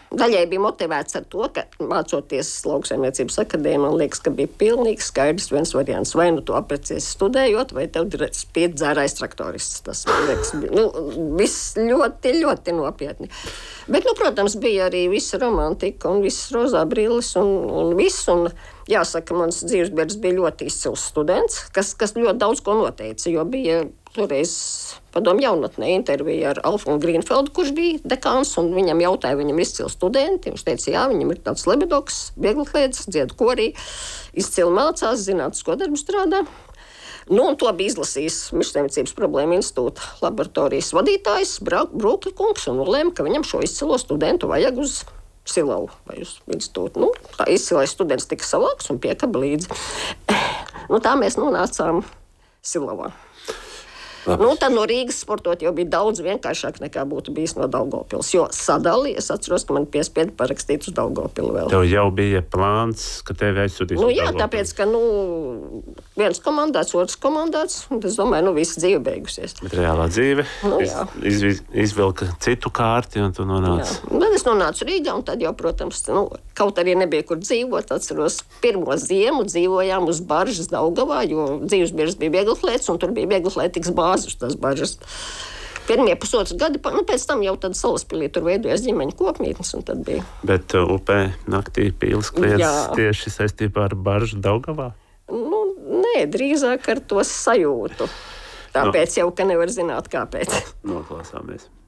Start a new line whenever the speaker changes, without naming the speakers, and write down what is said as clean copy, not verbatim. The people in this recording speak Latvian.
Daļai bija motivēts ar to, ka mācoties lauksaimniecības akadēmijā, man liekas, ka bija pilnīgi skaidrs viens variants. Vai nu tu aprecies studējot, vai tev ir piedzērais traktorists. Tas, man liekas, bija, viss ļoti, ļoti nopietni. Bet, protams, bija arī visa romantika un viss rozā brilles un viss. Un jāsaka, mans dzīvesbiedrs bija ļoti izcils students, kas ļoti daudz ko noteica, jo bija toreiz padomu jaunatnē intervija ar Alfonu Grīnfeldu, kurš bija dekāns, un viņam jautāja, viņam ir izcili studenti. Viņš teica, jā, viņam ir tāds lebedoks, vieglatlēdis, dziedu korī, izcili mācās, zinātnisko darbu strādā. Un to bija izlasījis Mežsaimniecības problēmu institūta laboratorijas vadītājs Brūkļa kungs, un nolēma, ka viņam šo izcilo studentu vajag uz Silavu vai uz institūtu. Tā izcilais students tika savāks un piekaba līdzi. Tā mēs nonācām Silavā. Tad no Rīgas sportot jau bija daudz vienkāršāk nekā būtu bijis no Daugavpils. Jo sadali, es atceros, ka man piespieda parakstīt uz Daugavpilu vēl.
Tev jau bija plāns, ka tevi aizsūtīs uz
jā,
Daugavpilu?
Tāpēc, ka viens komandēts, otrs komandēts, un es domāju, visa dzīve beigusies.
Bet reālā dzīve izvilka citu kārti, un tu nonāci.
Tad es nonācu Rīgā, un tad jau, protams, kaut arī nebija kur dzīvot. Atceros, pirmo ziemu dzīvojām uz baržas Daugavā, jo dzīvesbiedrs bija vieglatlētis, un tur bija vieglatlētikas bāzes uz tās baržas. Pirmie pusotru gadi, pēc tam jau tad Salaspilī tur veidojās ģimeņu kopmītnes, un tad bija.
Bet upē naktī pīles kliedz tieši saistībā ar baržu Daugavā?
Nē, drīzāk ar to sajūtu. Tāpēc jau, ka nevar zināt, kāpēc.
Noklausāmies.